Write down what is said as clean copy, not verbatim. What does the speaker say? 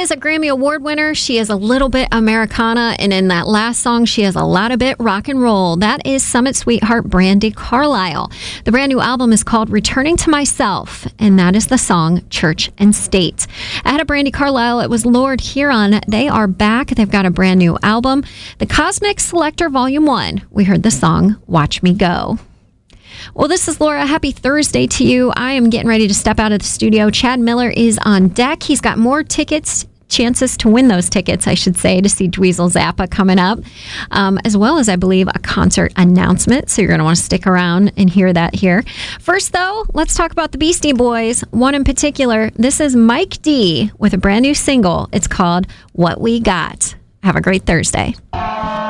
is a Grammy Award winner. She is a little bit Americana, and in that last song, she has a lot of bit rock and roll. That is Summit Sweetheart Brandi Carlile. The brand new album is called Returning to Myself, and that is the song Church and State. Ahead of Brandi Carlile, it was Lord Huron. They are back. They've got a brand new album, The Cosmic Selector Volume 1. We heard the song Watch Me Go. Well, this is Laura. Happy Thursday to you. I am getting ready to step out of the studio. Chad Miller is on deck. He's got more chances to win those tickets, I should say, to see Dweezil Zappa coming up, as well as, I believe, a concert announcement. So you're going to want to stick around and hear that here. First, though, let's talk about the Beastie Boys. One in particular. This is Mike D with a brand new single. It's called What We Got. Have a great Thursday.